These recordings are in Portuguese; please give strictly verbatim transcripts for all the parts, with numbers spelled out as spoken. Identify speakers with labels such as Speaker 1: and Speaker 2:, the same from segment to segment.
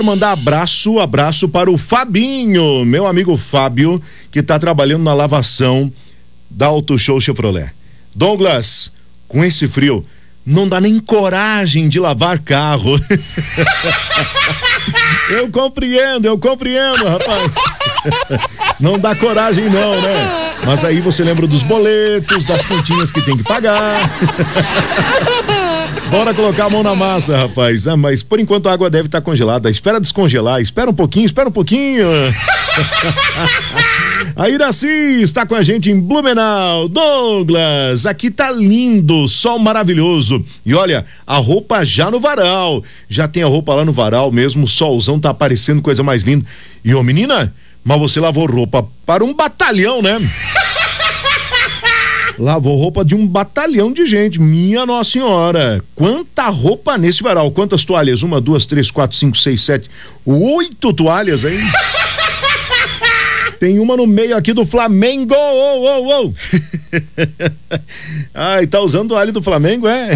Speaker 1: Mandar abraço, abraço para o Fabinho, meu amigo Fábio, que tá trabalhando na lavação da Auto Show Chevrolet. Douglas, com esse frio, não dá nem coragem de lavar carro. Eu compreendo, eu compreendo, rapaz. Não dá coragem não, né? Mas aí você lembra dos boletos, das continhas que tem que pagar. Bora colocar a mão na massa, rapaz. Ah, mas por enquanto a água deve estar congelada. Espera descongelar, espera um pouquinho, espera um pouquinho. A Iraci está com a gente em Blumenau. Douglas, aqui tá lindo, sol maravilhoso. E olha, a roupa já no varal. Já tem a roupa lá no varal mesmo, o solzão tá aparecendo, coisa mais linda. E ô menina, mas você lavou roupa para um batalhão, né? Lavou roupa de um batalhão de gente, minha Nossa Senhora. Quanta roupa nesse varal, quantas toalhas? Uma, duas, três, quatro, cinco, seis, sete, oito toalhas, hein? Tem uma no meio aqui do Flamengo. Oh, oh, oh. Ai, tá usando toalha do Flamengo, é?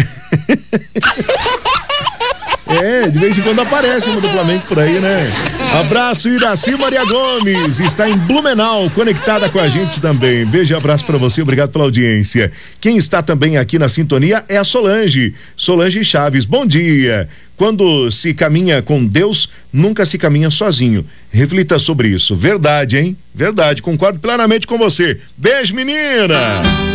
Speaker 1: É, de vez em quando aparece uma do Flamengo por aí, né? Abraço, Iraci Maria Gomes, está em Blumenau, conectada com a gente também. Beijo e abraço pra você, obrigado pela audiência. Quem está também aqui na sintonia é a Solange, Solange Chaves, bom dia. Quando se caminha com Deus, nunca se caminha sozinho. Reflita sobre isso. Verdade, hein? Verdade, concordo plenamente com você. Beijo, menina!